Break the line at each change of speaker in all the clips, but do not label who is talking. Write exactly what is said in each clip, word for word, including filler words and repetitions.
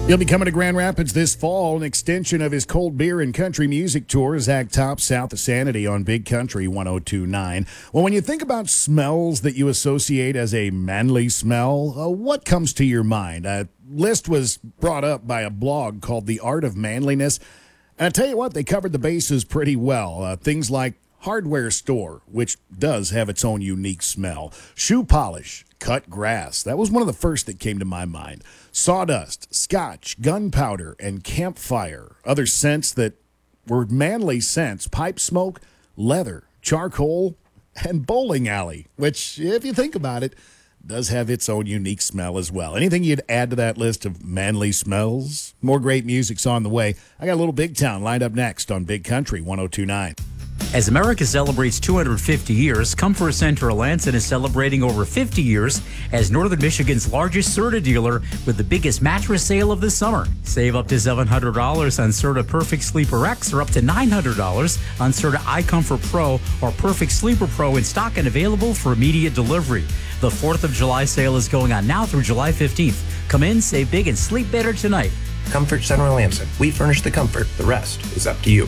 He'll be coming to Grand Rapids this fall, an extension of his cold beer and country music tour. Zach Top, South of Sanity on Big Country one oh two point nine. Well, when you think about smells that you associate as a manly smell, uh, what comes to your mind? A list was brought up by a blog called The Art of Manliness. And I tell you what, they covered the bases pretty well. Uh, things like hardware store, which does have its own unique smell. Shoe polish, cut grass. That was one of the first that came to my mind. Sawdust, scotch, gunpowder, and campfire. Other scents that were manly scents: pipe smoke, leather, charcoal, and bowling alley, which, if you think about it, does have its own unique smell as well. Anything you'd add to that list of manly smells? More great music's on the way. I got a little Big Town lined up next on Big Country one oh two point nine.
As America celebrates two hundred fifty years, Comfort Center Alanson is celebrating over fifty years as Northern Michigan's largest Serta dealer with the biggest mattress sale of the summer. Save up to seven hundred dollars on Serta Perfect Sleeper X or up to nine hundred dollars on Serta iComfort Pro or Perfect Sleeper Pro in stock and available for immediate delivery. The fourth of July sale is going on now through July fifteenth. Come in, save big, and sleep better tonight.
Comfort Center Alanson. We furnish the comfort. The rest is up to you.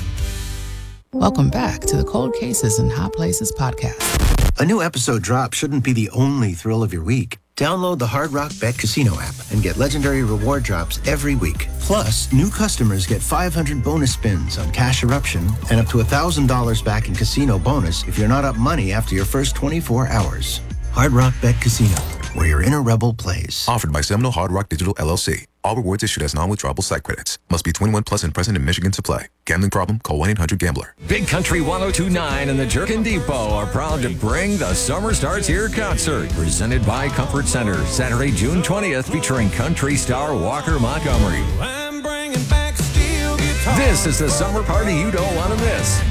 Welcome back to the Cold Cases and Hot Places podcast.
A new episode drop shouldn't be the only thrill of your week. Download the Hard Rock Bet Casino app and get legendary reward drops every week. Plus, new customers get five hundred bonus spins on Cash Eruption and up to one thousand dollars back in casino bonus if you're not up money after your first twenty-four hours. Hard Rock Bet Casino, where your inner rebel plays.
Offered by Seminole Hard Rock Digital L L C. All rewards issued as non-withdrawable site credits. Must be twenty-one plus and present in Michigan to play. Gambling problem? Call one eight hundred gambler.
Big Country one oh two point nine and the Jerkin Depot are proud to bring the Summer Starts Here concert, presented by Comfort Center, Saturday, June twentieth, featuring country star Walker Montgomery.
I'm bringing back steel guitar.
This is the summer party you don't want to miss.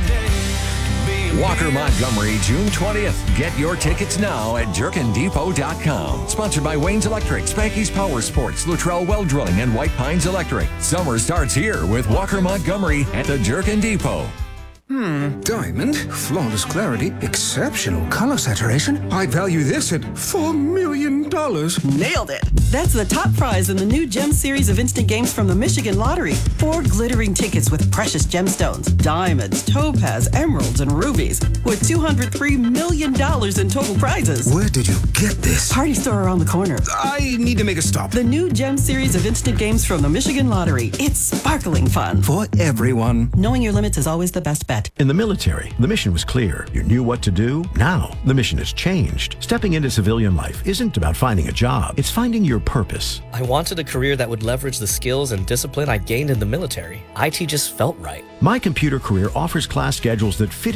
Walker Montgomery, June twentieth. Get your tickets now at jerkin depot dot com. Sponsored by Wayne's Electric, Spanky's Power Sports, Luttrell Well Drilling, and White Pines Electric. Summer starts here with Walker Montgomery at the Jerkin Depot.
Hmm, diamond, flawless clarity, exceptional color saturation. I'd value this at four million dollars.
Nailed it. That's the top prize in the new Gem series of instant games from the Michigan Lottery. Four glittering tickets with precious gemstones, diamonds, topaz, emeralds, and rubies, with two hundred three million dollars in total prizes.
Where did you get this?
Party store around the corner.
I need to make a stop.
The new Gem series of instant games from the Michigan Lottery. It's sparkling fun.
For everyone.
Knowing your limits is always the best bet.
In the military, the mission was clear. You knew what to do. Now, the mission has changed. Stepping into civilian life isn't about finding a job. It's finding your purpose.
I wanted a career that would leverage the skills and discipline I gained in the military. I T just felt right.
My Computer Career offers class schedules that fit